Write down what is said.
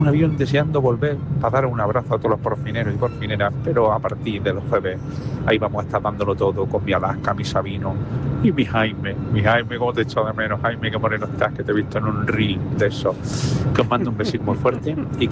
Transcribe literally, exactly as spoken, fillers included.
un avión deseando volver para dar un abrazo a todos los porfineros y porfineras, pero a partir de los jueves ahí vamos a estar dándolo todo con mi Alaska, mi Sabino y mi Jaime. Mi Jaime, ¿cómo te echo de menos? Jaime, qué moreno estás, que te he visto en un reel de eso. Que os mando un besito muy fuerte y